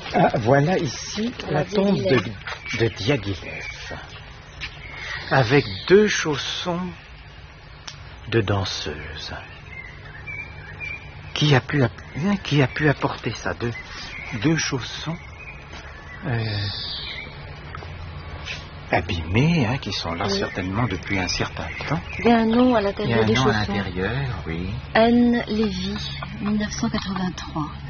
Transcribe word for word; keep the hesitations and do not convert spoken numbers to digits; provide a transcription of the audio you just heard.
Ah, voilà ici la tombe de, de Diaghilev, avec deux chaussons de danseuse. Qui a pu, qui a pu apporter ça? Deux, deux chaussons euh, abîmés, hein, qui sont là oui. certainement depuis un certain temps. Il y a un nom à l'intérieur des chaussons. Il y a un nom à l'intérieur, oui. Anne Lévy, mille neuf cent quatre-vingt-trois.